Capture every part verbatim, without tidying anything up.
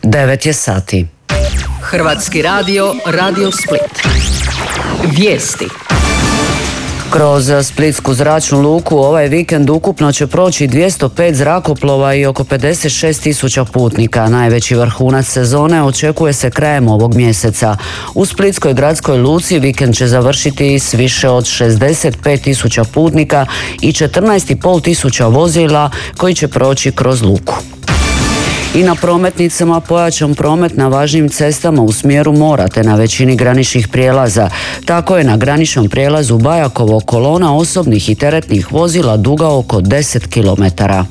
devet je sati. Hrvatski radio, Radio Split. Vijesti. Kroz Splitsku zračnu luku ovaj vikend ukupno će proći dvjesto pet zrakoplova i oko pedeset šest tisuća putnika. Najveći vrhunac sezone očekuje se krajem ovog mjeseca. U Splitskoj gradskoj luci vikend će završiti s više od šezdeset pet tisuća putnika i četrnaest i pol tisuća vozila koji će proći kroz luku. I na prometnicama pojačan promet na važnim cestama u smjeru mora te na većini graničnih prijelaza. Tako je na graničnom prijelazu Bajakovo kolona osobnih i teretnih vozila duga oko deset kilometara.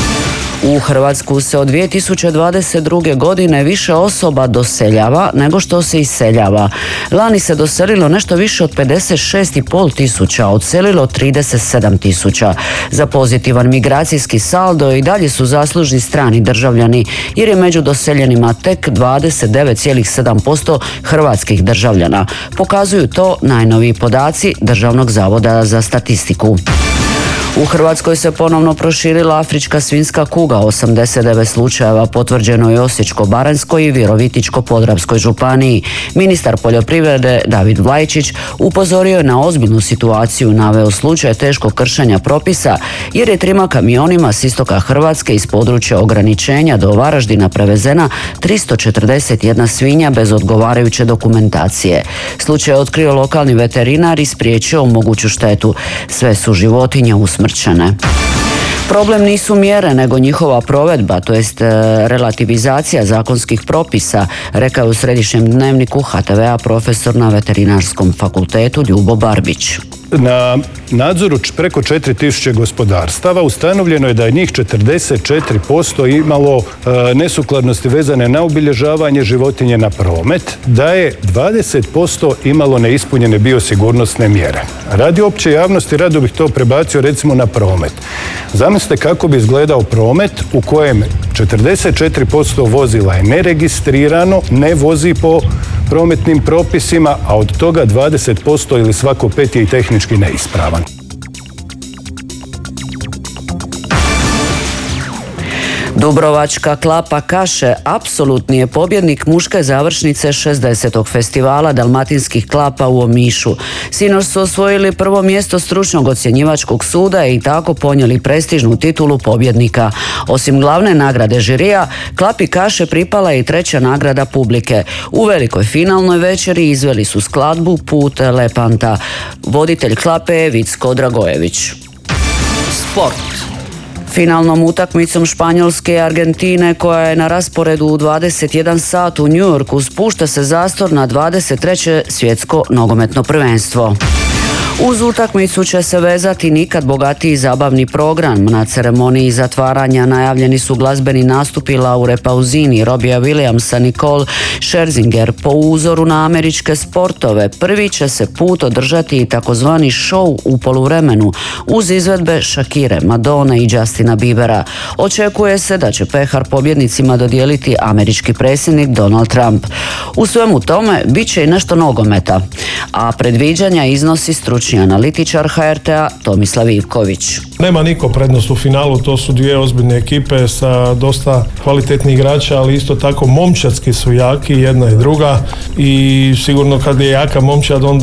U Hrvatsku se od dvije tisuće dvadeset druge. godine više osoba doseljava nego što se iseljava. Lani se doselilo nešto više od pedeset šest i pol tisuća, odselilo trideset sedam tisuća. Za pozitivan migracijski saldo i dalje su zaslužni strani državljani, jer je među doseljenima tek dvadeset devet zarez sedam posto hrvatskih državljana. Pokazuju to najnoviji podaci Državnog zavoda za statistiku. U Hrvatskoj se ponovno proširila afrička svinjska kuga, osamdeset devet slučajeva potvrđeno je u Osječko-baranjskoj i Virovitičko-podravskoj županiji. Ministar poljoprivrede David Vlajčić upozorio je na ozbiljnu situaciju, naveo slučaj teškog kršenja propisa jer je trima kamionima s istoka Hrvatske iz područja ograničenja do Varaždina prevezena tristo četrdeset jedna svinja bez odgovarajuće dokumentacije. Slučaj je otkrio lokalni veterinar i spriječio moguću štetu. Sve su životinje usmrćene. Problem nisu mjere, nego njihova provedba, to jest relativizacija zakonskih propisa, rekao je u Središnjem dnevniku ha te vea profesor na Veterinarskom fakultetu Ljubo Barbić. Na nadzoru preko četiri tisuće gospodarstava ustanovljeno je da je njih četrdeset četiri posto imalo e, nesukladnosti vezane na obilježavanje životinje na promet, da je dvadeset posto imalo neispunjene biosigurnosne mjere. Radi opće javnosti rado bih to prebacio recimo na promet. Zamislite kako bi izgledao promet u kojem četrdeset četiri posto vozila je neregistrirano, ne vozi po prometnim propisima, a od toga dvadeset posto ili svako pet je i tehnički neispravan. Dubrovačka klapa Kaše apsolutni je pobjednik muške završnice šezdesetog festivala dalmatinskih klapa u Omišu. Sinoć su osvojili prvo mjesto stručnog ocjenjivačkog suda i tako ponijeli prestižnu titulu pobjednika. Osim glavne nagrade žirija, klapi Kaše pripala je i treća nagrada publike. U velikoj finalnoj večeri izveli su skladbu Put Lepanta. Voditelj klape je Vicko Dragojević. Sport. Finalnom utakmicom Španjolske i Argentine, koja je na rasporedu u dvadeset jedan sat u New Yorku, spušta se zastor na dvadeset treće svjetsko nogometno prvenstvo. Uz utakmicu će se vezati nikad bogatiji zabavni program. Na ceremoniji zatvaranja najavljeni su glazbeni nastupi Laure Pausini, Robija Williamsa, Nicole Scherzinger. Po uzoru na američke sportove, prvi će se put održati i takozvani show u poluvremenu uz izvedbe Shakire, Madone i Justina Biebera. Očekuje se da će pehar pobjednicima dodijeliti američki predsjednik Donald Trump. U svemu tome bit će i nešto nogometa, a predviđanja iznosi stručni analitičar ha er te a Tomislav Ivković. Nema niko prednost u finalu, to su dvije ozbiljne ekipe sa dosta kvalitetnih igrača, ali isto tako momčadski su jaki, jedna i druga, i sigurno kad je jaka momčad onda